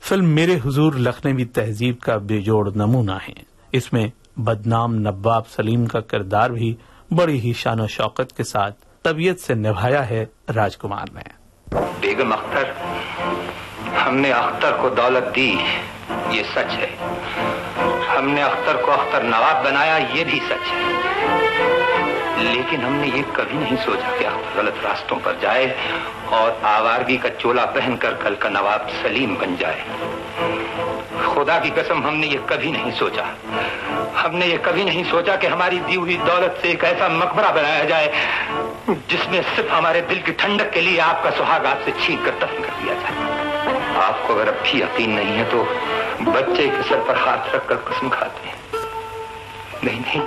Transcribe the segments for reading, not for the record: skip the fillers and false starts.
Film मेरे हुजूर लखनवी तहजीब का बेजोड़ नमूना है। इसमें बदनाम नवाब सलीम का किरदार भी बड़ी ही शान शौकत के साथ तबीयत से निभाया है राजकुमार ने। बेगम अख्तर, हमने अख्तर को दौलत दी, ये सच है। हमने अख्तर को अख्तर नवाब बनाया, ये भी सच है। लेकिन हमने ये कभी नहीं सोचा कि अख्तर गलत रास्तों पर जाए और आवारगी का चोला पहनकर कल का नवाब सलीम बन जाए। खुदा की कसम, हमने ये कभी नहीं सोचा। हमने ये कभी नहीं सोचा कि हमारी दी हुई दौलत से एक ऐसा मकबरा बनाया जाए जिसमें सिर्फ हमारे दिल की ठंडक के लिए आपका सुहाग आपसे छीन कर दफन कर दिया जाए। आपको अगर अब भी यकीन नहीं है तो बच्चे के सर पर हाथ रखकर कसम खाते हैं। नहीं,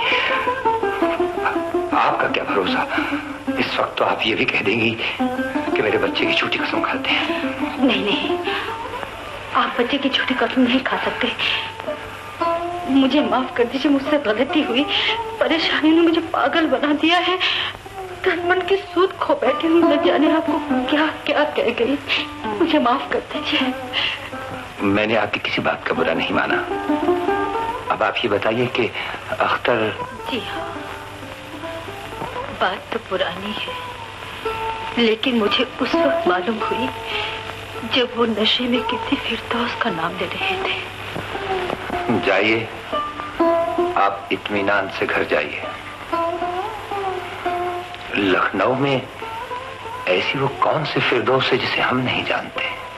आपका क्या भरोसा, इस वक्त तो आप ये भी कह देंगी कि मेरे बच्चे की झूठी कसम खाते हैं। नहीं, आप बच्चे की झूठी कसम नहीं खा सकते। मुझे माफ कर दीजिए, मुझसे गलती हुई। परेशानी ने मुझे पागल बना दिया है। तन मन की सूद खो बैठी हूँ, न जाने आपको क्या क्या कह गई। मुझे माफ कर दीजिए। मैंने आपकी किसी बात का बुरा नहीं माना। अब आप ये बताइए कि अख्तर। जी हाँ, बात तो पुरानी है, लेकिन मुझे उस वक्त मालूम हुई जब वो नशे में किसी फिरदौस का नाम ले रहे थे। जाइए, आप इत्मीनान से घर जाइए। लखनऊ में ऐसी वो कौन सी फिरदौस है जिसे हम नहीं जानते।